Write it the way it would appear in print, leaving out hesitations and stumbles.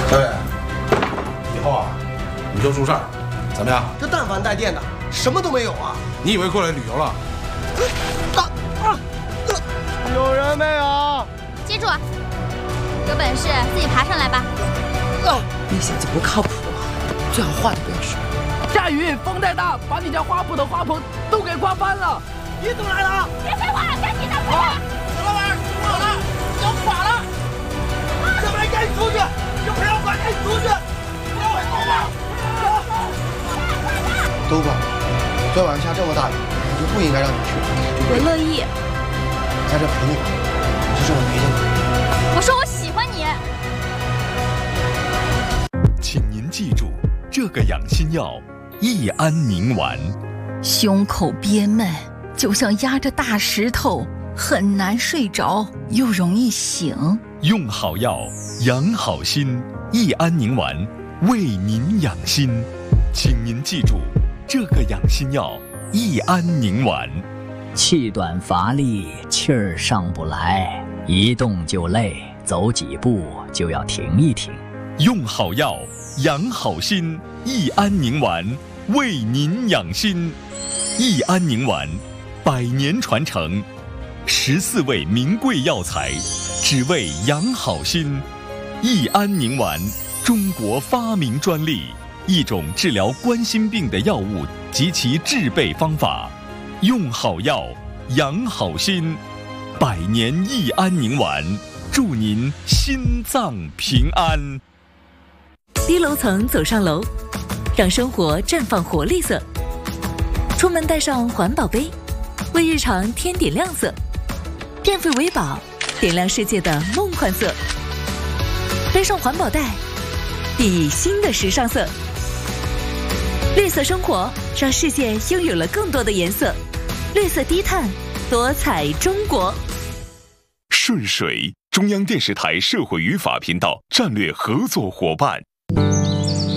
小伟，以后啊，你就出事儿，怎么样？ 这但凡带电的，什么都没有啊！ 你以为过来旅游了？ 有人没有？ 记住，有本事自己爬上来吧。 那小子不靠谱，最好话都不要说。 下雨，风太大，把你家花圃的花盆都给刮翻了。 你怎么来了？ 别废话，赶紧的，快！ 小老板，垮了，要垮了！要不然赶紧出去，有赔偿款赶紧出去！不要动了！ 都怪我，昨晚下这么大雨，我就不应该让你去。 我乐意。 在这陪你吧，我就这么陪着你。 我说我喜欢你。 请您记住，这个养心药益安宁丸。 胸口憋闷，就像压着大石头，很难睡着，又容易醒。 用好药，养好心，益安宁丸为您养心。请您记住，这个养心药益安宁丸。 气短乏力，气儿上不来，一动就累，走几步就要停一停。 用好药，养好心，益安宁丸为您养心。益安宁丸，100年传承，14味名贵药材，只为养好心。益安宁丸，中国发明专利，一种治疗冠心病的药物及其制备方法。用好药，养好心，100年益安宁丸，祝您心脏平安。 低楼层走上楼，让生活绽放活力色。出门带上环保杯，为日常添点亮色。电费维宝，点亮世界的梦幻色。背上环保袋，熠熠新的时尚色。绿色生活，让世界拥有了更多的颜色。绿色低碳，多彩中国。 顺水，中央电视台社会与法频道战略合作伙伴。